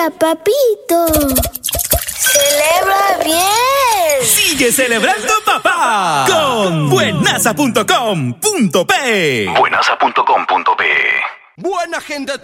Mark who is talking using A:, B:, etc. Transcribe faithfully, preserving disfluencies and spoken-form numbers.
A: Mira, papito. ¡Celebra bien!
B: ¡Sigue celebrando, papá! Con buenaza punto com punto pe.
C: buenaza punto com punto pe.
D: Buena gente.